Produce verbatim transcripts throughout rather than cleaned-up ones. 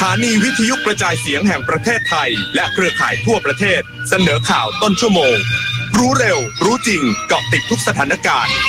ถานีวิทยุกระจายเสียงแห่งประเทศไทยและเครือข่ายทั่วประเทศเสนอข่าวต้นชั่วโมงรู้เร็วรู้จริงเกาะติดทุกสถานการณ์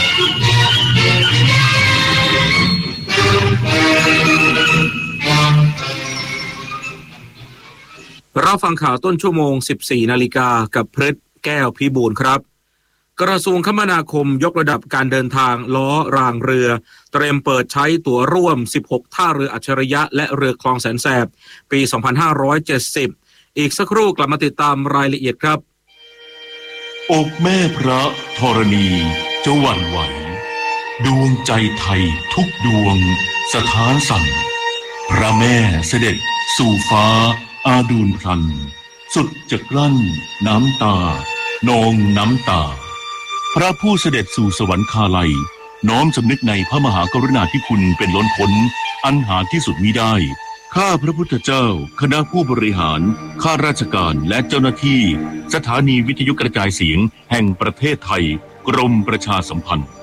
รับฟังข่าวต้นชั่วโมง สิบสี่นาฬิกากับพฤทธิ์แก้วพิบูลครับกระทรวงคมนาคมยกระดับการเดินทางล้อรางเรือเตรียมเปิดใช้ตั๋วร่วมสิบหกท่าเรืออัจฉริยะและเรือคลองแสนแสบปีสองพันห้าร้อยเจ็ดสิบอีกสักครู่กลับมาติดตามรายละเอียดครับอกแม่พระธรณีจะหวั่นไหวดวงใจไทยทุกดวงสถานสั่นพระแม่เสด็จสู่ฟ้าอาดูลพลันสุดจะกลั้นน้ำตานองน้ำตาพระผู้เสด็จสู่สวรรคาลัยน้อมสำนึกในพระมหากรุณาธิคุณเป็นล้นพ้นอันหาที่สุดมิได้ข้าพระพุทธเจ้าคณะผู้บริหารข้าราชการและเจ้าหน้าที่สถานีวิทยุกระจายเสียงแห่งประเทศไทยกรมประชาสัมพันธ์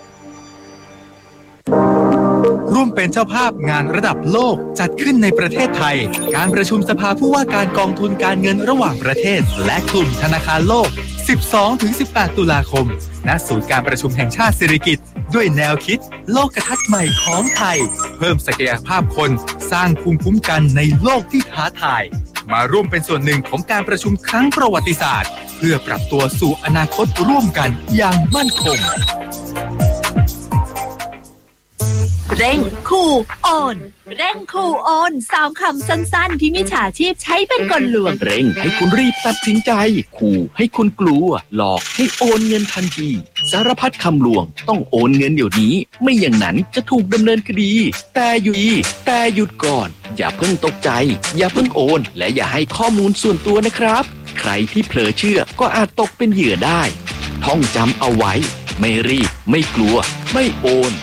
ร่วมเป็นเจ้าภาพงานระดับโลกจัดขึ้นในประเทศไทยการประชุมสภาผู้ว่าการกองทุนการเงินระหว่างประเทศและกลุ่มธนาคารโลก สิบสองถึงสิบแปด ตุลาคมณศูนย์การประชุมแห่งชาติสิริกิติ์ด้วยแนวคิดโลกทัศน์ใหม่ของไทยเพิ่มศักยภาพคนสร้างภูมิคุ้มกันในโลกที่ท้าทายมาร่วมเป็นส่วนหนึ่งของการประชุมครั้งประวัติศาสตร์เพื่อปรับตัวสู่อนาคตร่วมกันอย่างมั่นคงเร่งคูโอนเร่งคูโอนสามคำสั้นๆที่มิจฉาชีพใช้เป็นกลลวงเร่งให้คุณรีบตัดสินใจขู่ให้คุณกลัวหลอกให้โอนเงินทันทีสารพัดคำลวงต้องโอนเงินเดี๋ยวนี้ไม่อย่างนั้นจะถูกดำเนินคดีแต่หยุดแต่หยุดก่อนอย่าเพิ่งตกใจอย่าเพิ่งโอนและอย่าให้ข้อมูลส่วนตัวนะครับใครที่เผลอเชื่อก็อาจตกเป็นเหยื่อได้ท่องจำเอาไว้ไม่รีบไม่กลัวไม่โอน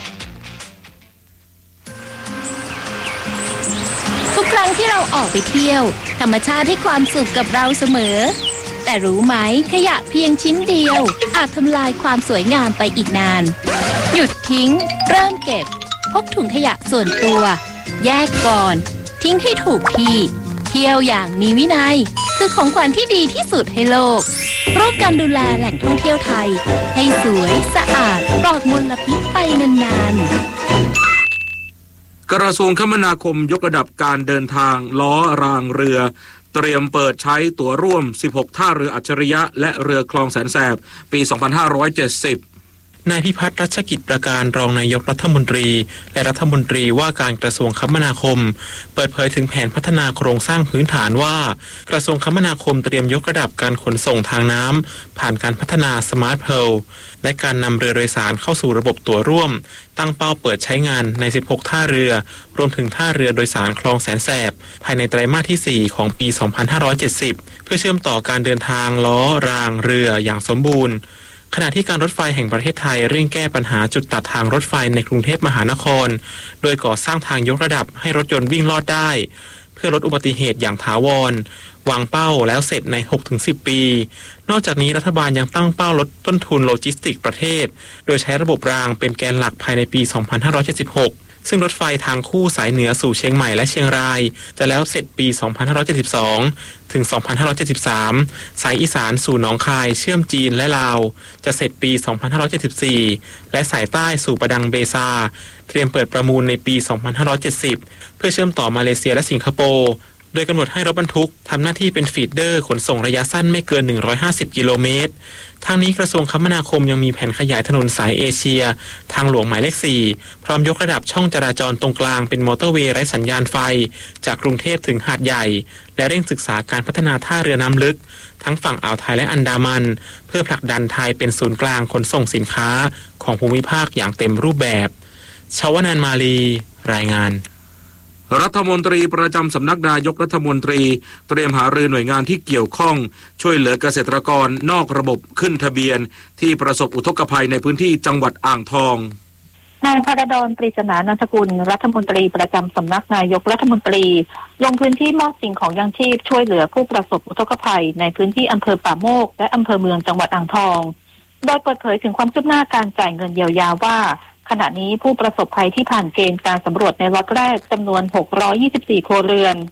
ทุกครั้งที่เราออกไปเที่ยวธรรมชาติให้ความสุขกับเราเสมอแต่รู้ไหมขยะเพียงชิ้นเดียวอาจทำลายความสวยงามไปอีกนานหยุดทิ้งเริ่มเก็บพกถุงขยะส่วนตัวแยกก่อนทิ้งให้ถูกที่เที่ยวอย่างมีวินัยคือของขวัญที่ดีที่สุดให้โลกร่วมกันดูแลแหล่งท่องเที่ยวไทยให้สวยสะอาดปลอดมลพิษไปนานๆกระทรวงคมนาคมยกระดับการเดินทางล้อรางเรือเตรียมเปิดใช้ตั๋วร่วมสิบหกท่าเรืออัจฉริยะและเรือคลองแสนแสบปีสองพันห้าร้อยเจ็ดสิบนายพิพัฒน์รัชกิจประการรองนายกรัฐมนตรีและรัฐมนตรีว่าการกระทรวงคมนาคมเปิดเผยถึงแผนพัฒนาโครงสร้างพื้นฐานว่ากระทรวงคมนาคมเตรียมยกระดับการขนส่งทางน้ำผ่านการพัฒนาสมาร์ทเพลและการนำเรือโดยสารเข้าสู่ระบบตั๋วร่วมตั้งเป้าเปิดใช้งานในสิบหกท่าเรือรวมถึงท่าเรือโดยสารคลองแสนแสบภายในไตรมาสที่สี่ของปีสองพันห้าร้อยเจ็ดสิบเพื่อเชื่อมต่อการเดินทางล้อรางเรืออย่างสมบูรณ์ขณะที่การรถไฟแห่งประเทศไทยเร่งแก้ปัญหาจุดตัดทางรถไฟในกรุงเทพมหานครโดยก่อสร้างทางยกระดับให้รถยนต์วิ่งลอดได้เพื่อลดอุบัติเหตุอย่างถาวรวางเป้าแล้วเสร็จใน หกถึงสิบ ปีนอกจากนี้รัฐบาลยังตั้งเป้าลดต้นทุนโลจิสติกส์ประเทศโดยใช้ระบบรางเป็นแกนหลักภายในปี สองพันห้าร้อยเจ็ดสิบหกซึ่งรถไฟทางคู่สายเหนือสู่เชียงใหม่และเชียงรายจะแล้วเสร็จปี สองพันห้าร้อยเจ็ดสิบสอง ถึง สองพันห้าร้อยเจ็ดสิบสาม สายอีสานสู่หนองคายเชื่อมจีนและลาวจะเสร็จปี สองพันห้าร้อยเจ็ดสิบสี่ และสายใต้สู่ประดังเบซาเตรียมเปิดประมูลในปี สองพันห้าร้อยเจ็ดสิบ เพื่อเชื่อมต่อมาเลเซียและสิงคโปร์โดยกำหนดให้รถบรรทุกทำหน้าที่เป็นฟีดเดอร์ขนส่งระยะสั้นไม่เกินหนึ่งร้อยห้าสิบกิโลเมตรทางนี้กระทรวงคมนาคมยังมีแผนขยายถนนสายเอเชียทางหลวงหมายเลขสี่พร้อมยกระดับช่องจราจรตรงกลางเป็นมอเตอร์เวย์ไร้สัญญาณไฟจากกรุงเทพถึงหาดใหญ่และเร่งศึกษาการพัฒนาท่าเรือน้ำลึกทั้งฝั่งอ่าวไทยและอันดามันเพื่อผลักดันไทยเป็นศูนย์กลางขนส่งสินค้าของภูมิภาคอย่างเต็มรูปแบบชวนันท์มาลีรายงานรัฐมนตรีประจำสำนักนายกรัฐมนตรีเตรียมหารือหน่วยงานที่เกี่ยวข้องช่วยเหลือเกษตรกรนอกระบบขึ้นทะเบียนที่ประสบอุทกภัยในพื้นที่จังหวัดอ่างทองนายพระดล ปริศนานนทกุลรัฐมนตรีประจำสำนักนายกรัฐมนตรีลงพื้นที่มอบสิ่งของยังชีพช่วยเหลือผู้ประสบอุทกภัยในพื้นที่อำเภอป่าโมกและอำเภอเมืองจังหวัดอ่างทองโดยเปิดเผยถึงความคืบหน้าการจ่ายเงินเยียวยาว่าขณะนี้ผู้ประสบภัยที่ผ่านเกณฑ์การสำรวจในล็อตแรกจำนวนหกร้อยยี่สิบสี่ครัวเรือน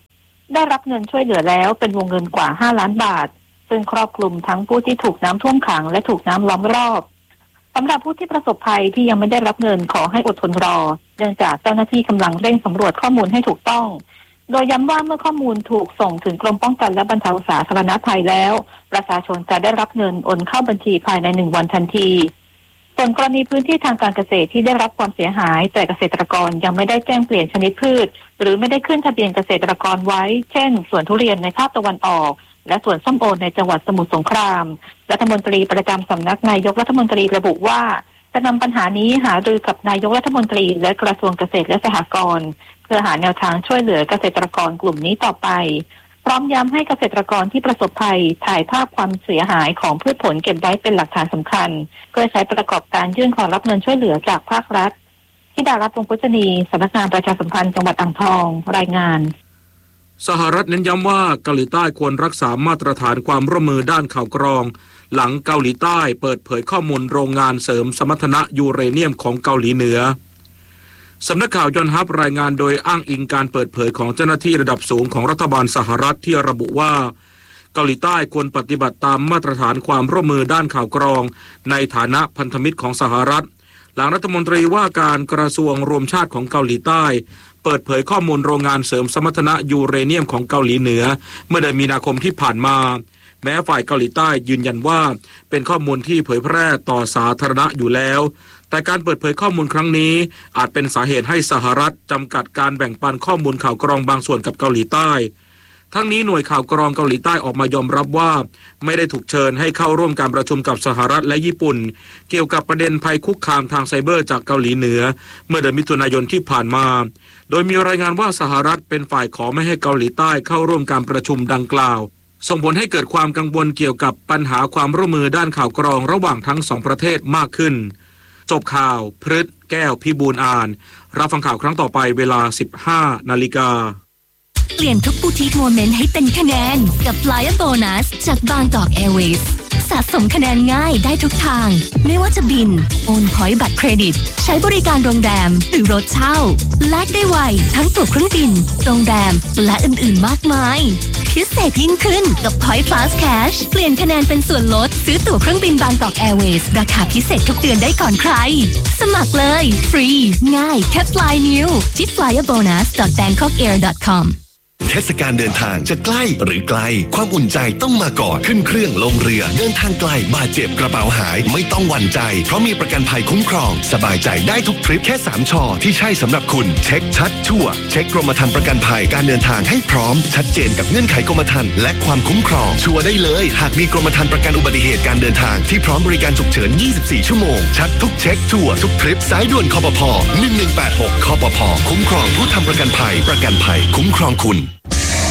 ได้รับเงินช่วยเหลือแล้วเป็นวงเงินกว่าห้าล้านบาทซึ่งครอบคลุมทั้งผู้ที่ถูกน้ำท่วมขังและถูกน้ำล้อมรอบสำหรับผู้ที่ประสบภัยที่ยังไม่ได้รับเงินขอให้อดทนรอเนื่องจากเจ้าหน้าที่กำลังเร่งสำรวจข้อมูลให้ถูกต้องโดยย้ำว่าเมื่อข้อมูลถูกส่งถึงกรมป้องกันและบรรเทาสาธารณภัยแล้วประชาชนจะได้รับเงินโอนเข้าบัญชีภายในหนึ่งวันทันทีส่วนกรณีพื้นที่ทางการเกษตรที่ได้รับความเสียหายแต่เกษตรกรยังไม่ได้แจ้งเปลี่ยนชนิดพืชหรือไม่ได้ขึ้นทะเบียนเกษตรกรไว้เช่นสวนทุเรียนในภาคตะวันออกและสวนส้มโอในจังหวัดสมุทรสงครามรัฐมนตรีประจำสำนักนายกรัฐมนตรีระบุว่าจะนำปัญหานี้หารือกับนายกรัฐมนตรีและกระทรวงเกษตรและสหกรณ์เพื่อหาแนวทางช่วยเหลือเกษตรกรกลุ่มนี้ต่อไปพร้อมย้ำให้เกษตรกรที่ประสบภัยถ่ายภาพความเสียหายของพืชผลเก็บไว้เป็นหลักฐานสำคัญเพื่อใช้ประกอบการยื่นขอรับเงินช่วยเหลือจากภาครัฐที่ดารับวงศ์พุชนีสำนักงานประชาสัมพันธ์จังหวัดอ่างทองรายงานสหรัฐเน้นย้ำว่าเกาหลีใต้ควรรักษามาตรฐานความร่วมมือด้านข่าวกรองหลังเกาหลีใต้เปิดเผยข้อมูลโรงงานเสริมสมรรถนะยูเรเนียมของเกาหลีเหนือสำนักข่าวยอนฮับรายงานโดยอ้างอิงการเปิดเผยของเจ้าหน้าที่ระดับสูงของรัฐบาลสหรัฐที่ระบุว่าเกาหลีใต้ควรปฏิบัติตามมาตรฐานความร่วมมือด้านข่าวกรองในฐานะพันธมิตรของสหรัฐหลังรัฐมนตรีว่าการกระทรวงรวมชาติของเกาหลีใต้เปิดเผยข้อมูลโรงงานเสริมสมรรถนะยูเรเนียมของเกาหลีเหนือเมื่อเดือนมีนาคมที่ผ่านมาแม้ฝ่ายเกาหลีใต้ยืนยันว่าเป็นข้อมูลที่เผยแพร่ต่อสาธารณะอยู่แล้วแต่การเปิดเผยข้อมูลครั้งนี้อาจเป็นสาเหตุให้สหรัฐจำกัดการแบ่งปันข้อมูลข่าวกรองบางส่วนกับเกาหลีใต้ทั้งนี้หน่วยข่าวกรองเกาหลีใต้ออกมายอมรับว่าไม่ได้ถูกเชิญให้เข้าร่วมการประชุมกับสหรัฐและญี่ปุ่นเกี่ยวกับประเด็นภัยคุกคามทางไซเบอร์จากเกาหลีเหนือเมื่อเดือนมิถุนายนที่ผ่านมาโดยมีรายงานว่าสหรัฐเป็นฝ่ายขอไม่ให้เกาหลีใต้เข้าร่วมการประชุมดังกล่าวส่งผลให้เกิดความกังวลเกี่ยวกับปัญหาความร่วมมือด้านข่าวกรองระหว่างทั้งสองประเทศมากขึ้นจบข่าวพฤษแก้วพิบูลย์อ่านรับฟังข่าวครั้งต่อไปเวลา สิบห้านาฬิกาเปลี่ยนทุกบูติกโมเมนต์ให้เป็นคะแนนกับ Flyer Bonus จากบางกอก Airways สะสมคะแนนง่ายได้ทุกทางไม่ว่าจะบินโอนพอยต์บัตรเครดิตใช้บริการโรงแรมหรือรถเช่าแลกได้ไวทั้งตั๋วเครื่องบินโรงแรมและอื่นๆมากมายพิเศษยิ่งขึ้นกับ Point Fast Cash เปลี่ยนคะแนนเป็นส่วนลดซื้อตั๋วเครื่องบินบางกอก Airways ราคาพิเศษทุกเดือนได้ก่อนใครสมัครเลยฟรีง่ายแค่ Fly New ที่ ฟลายเออร์โบนัส ดอท แบงค็อกแอร์ ดอท คอมเทศกาลเดินทางจะใกล้หรือไกลความอุ่นใจต้องมาก่อนขึ้นเครื่องลงเรือเดินทางไกลบาดเจ็บกระเป๋าหายไม่ต้องหวั่นใจเพราะมีประกันภัยคุ้มครองสบายใจได้ทุกทริปแค่สามชอที่ใช่สำหรับคุณเช็คชัดชัวร์เช็คกรมธรรม์ประกันภัยการเดินทางให้พร้อมชัดเจนกับเงื่อนไขกรมธรรม์และความคุ้มครองชัวร์ได้เลยหากมีกรมธรรม์ประกันอุบัติเหตุการเดินทางที่พร้อมบริการฉุกเฉินยี่สิบสี่ชั่วโมงชัดทุกเช็คชัวร์ทุกทริปสายด่วนคปภหนึ่งหนึ่งแปดหกคปภคุ้มครองผู้ทำประกันภัยประกันภัยคุ้มครองคุณ